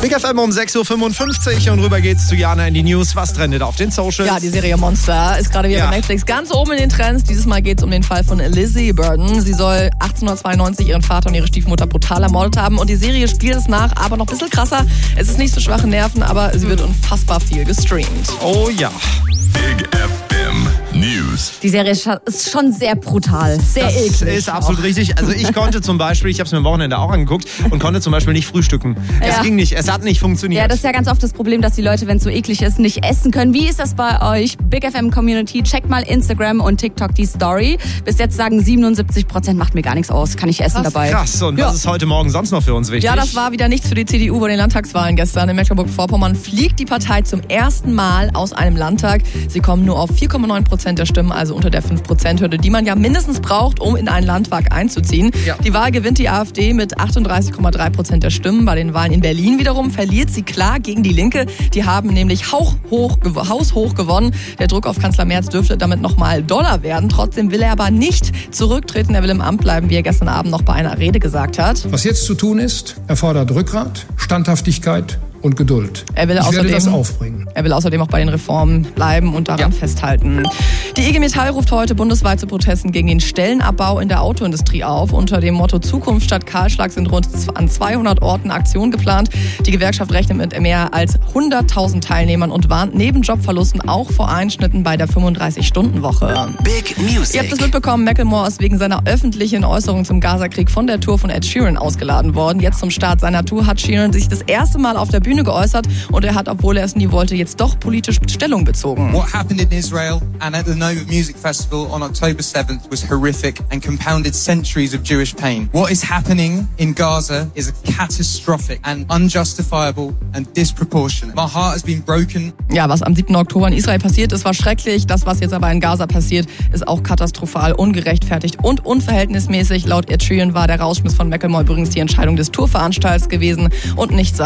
Big FM um 6.55 Uhr und rüber geht's zu Jana in die News. Was trendet auf den Socials? Ja, die Serie Monster ist gerade wieder bei Netflix ganz oben in den Trends. Dieses Mal geht's um den Fall von Lizzie Borden. Sie soll 1892 ihren Vater und ihre Stiefmutter brutal ermordet haben. Und die Serie spielt es nach, aber noch ein bisschen krasser. Es ist nicht so schwache Nerven, aber sie wird unfassbar viel gestreamt. Oh ja. Big FM News. Die Serie ist schon sehr brutal, sehr eklig. Das ist absolut richtig. Also ich konnte zum Beispiel, ich habe es mir am Wochenende auch angeguckt und konnte zum Beispiel nicht frühstücken. Ja. Es ging nicht, es hat nicht funktioniert. Ja, das ist ja ganz oft das Problem, dass die Leute, wenn es so eklig ist, nicht essen können. Wie ist das bei euch? Big FM Community, checkt mal Instagram und TikTok die Story. Bis jetzt sagen 77% macht mir gar nichts aus, kann ich essen dabei. Krass, und was ist heute Morgen sonst noch für uns wichtig? Ja, das war wieder nichts für die CDU bei den Landtagswahlen gestern. In Mecklenburg-Vorpommern fliegt die Partei zum ersten Mal aus einem Landtag. Sie kommen nur auf 4,9% der Stimmen, also unter der 5%-Hürde, die man ja mindestens braucht, um in einen Landtag einzuziehen. Ja. Die Wahl gewinnt die AfD mit 38,3% der Stimmen. Bei den Wahlen in Berlin wiederum verliert sie klar gegen die Linke. Die haben nämlich haushoch gewonnen. Der Druck auf Kanzler Merz dürfte damit nochmal doller werden. Trotzdem will er aber nicht zurücktreten. Er will im Amt bleiben, wie er gestern Abend noch bei einer Rede gesagt hat. Was jetzt zu tun ist, erfordert Rückgrat, Standhaftigkeit und Geduld. Ich werde das aufbringen. Er will außerdem auch bei den Reformen bleiben und daran festhalten. Die IG Metall ruft heute bundesweit zu Protesten gegen den Stellenabbau in der Autoindustrie auf. Unter dem Motto Zukunft statt Kahlschlag sind rund an 200 Orten Aktionen geplant. Die Gewerkschaft rechnet mit mehr als 100.000 Teilnehmern und warnt neben Jobverlusten auch vor Einschnitten bei der 35-Stunden-Woche. Big Music. Ihr habt es mitbekommen, Macklemore ist wegen seiner öffentlichen Äußerung zum Gazakrieg von der Tour von Ed Sheeran ausgeladen worden. Jetzt zum Start seiner Tour hat Sheeran sich das erste Mal auf der Bühne geäußert und er hat, obwohl er es nie wollte, jetzt doch politisch Stellung bezogen. What happened in Israel and at the Nova Music Festival on October 7th was horrific and compounded centuries of Jewish pain. What is happening in Gaza is catastrophic and unjustifiable and disproportionate. My heart has been broken. Ja, was am 7. Oktober in Israel passiert ist, war schrecklich. Das, was jetzt aber in Gaza passiert, ist auch katastrophal, ungerechtfertigt und unverhältnismäßig. Laut Ed Sheeran war der Rausschmiss von Macklemore übrigens die Entscheidung des Tourveranstalters gewesen und nicht